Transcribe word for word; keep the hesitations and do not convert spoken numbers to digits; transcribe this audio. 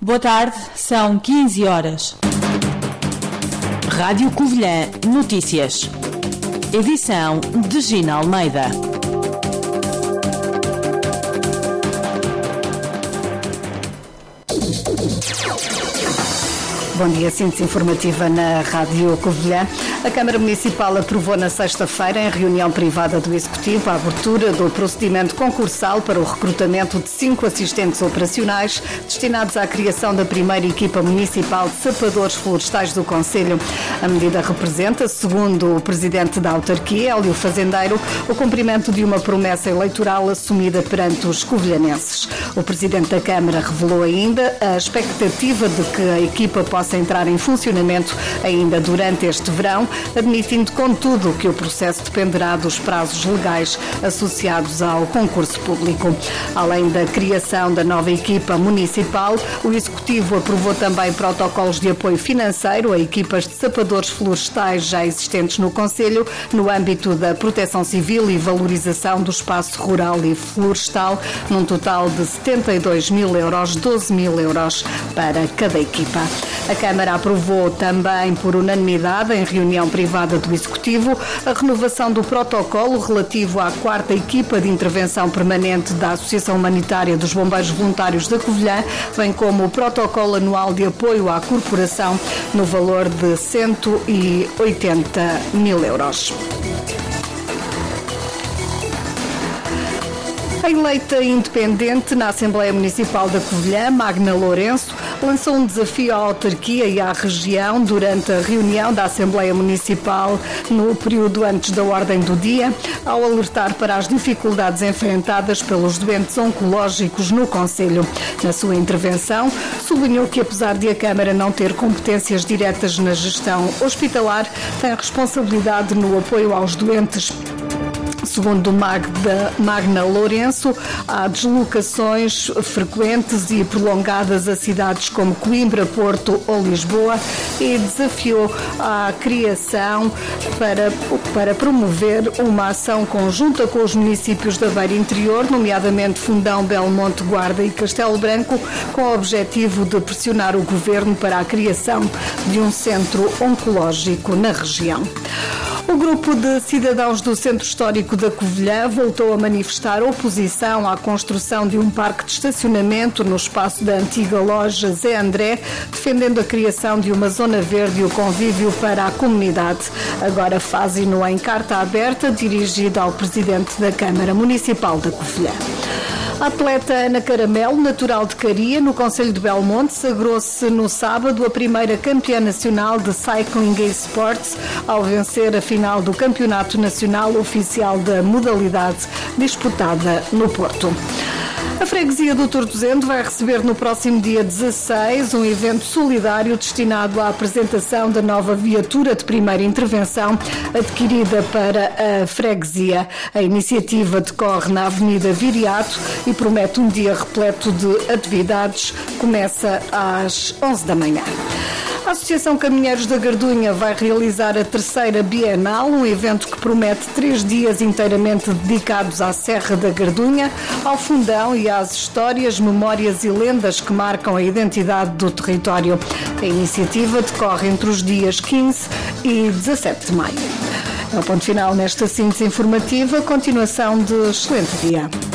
Boa tarde, são quinze horas. Rádio Covilhã Notícias. Edição de Gina Almeida. Bom dia, síntese informativa na Rádio Covilhã. A Câmara Municipal aprovou na sexta-feira, em reunião privada do Executivo, a abertura do procedimento concursal para o recrutamento de cinco assistentes operacionais destinados à criação da primeira equipa municipal de sapadores florestais do Concelho. A medida representa, segundo o presidente da autarquia, Hélio Fazendeiro, o cumprimento de uma promessa eleitoral assumida perante os covilhanenses. O presidente da Câmara revelou ainda a expectativa de que a equipa possa entrar em funcionamento ainda durante este verão, admitindo, contudo, que o processo dependerá dos prazos legais associados ao concurso público. Além da criação da nova equipa municipal, o Executivo aprovou também protocolos de apoio financeiro a equipas de sapadores florestais já existentes no Concelho, no âmbito da proteção civil e valorização do espaço rural e florestal, num total de setenta e dois mil euros, doze mil euros para cada equipa. A Câmara aprovou também por unanimidade, em reunião privada do Executivo, a renovação do protocolo relativo à quarta equipa de intervenção permanente da Associação Humanitária dos Bombeiros Voluntários da Covilhã, bem como o protocolo anual de apoio à corporação no valor de cento e oitenta mil euros. A eleita independente na Assembleia Municipal da Covilhã, Magna Lourenço, lançou um desafio à autarquia e à região durante a reunião da Assembleia Municipal no período antes da ordem do dia, ao alertar para as dificuldades enfrentadas pelos doentes oncológicos no Concelho. Na sua intervenção, sublinhou que, apesar de a Câmara não ter competências diretas na gestão hospitalar, tem responsabilidade no apoio aos doentes. Segundo Magda, Magna Lourenço, há deslocações frequentes e prolongadas a cidades como Coimbra, Porto ou Lisboa e desafiou a criação para, para promover uma ação conjunta com os municípios da Beira Interior, nomeadamente Fundão, Belmonte, Guarda e Castelo Branco, com o objetivo de pressionar o Governo para a criação de um centro oncológico na região. O grupo de cidadãos do Centro Histórico da Covilhã voltou a manifestar oposição à construção de um parque de estacionamento no espaço da antiga loja Zé André, defendendo a criação de uma zona verde e o convívio para a comunidade. Agora fazem-no em carta aberta, dirigida ao presidente da Câmara Municipal da Covilhã. A atleta Ana Caramelo, natural de Caria, no Concelho de Belmonte, sagrou-se no sábado a primeira campeã nacional de Cycling e Sports, ao vencer a final do Campeonato Nacional Oficial da modalidade, disputada no Porto. A freguesia do Tortozendo vai receber no próximo dia dezasseis um evento solidário destinado à apresentação da nova viatura de primeira intervenção adquirida para a freguesia. A iniciativa decorre na Avenida Viriato e promete um dia repleto de atividades. Começa às onze da manhã. A Associação Caminheiros da Gardunha vai realizar a terceira Bienal, um evento que promete três dias inteiramente dedicados à Serra da Gardunha, ao Fundão e às histórias, memórias e lendas que marcam a identidade do território. A iniciativa decorre entre os dias quinze e dezassete de maio. É o ponto final nesta síntese informativa. Continuação de excelente dia.